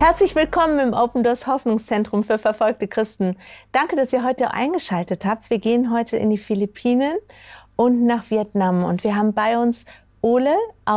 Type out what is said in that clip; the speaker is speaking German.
Herzlich willkommen im Open Doors Hoffnungszentrum für verfolgte Christen. Danke, dass ihr heute eingeschaltet habt. Wir gehen heute in die Philippinen und nach Vietnam. Und wir haben bei uns Ole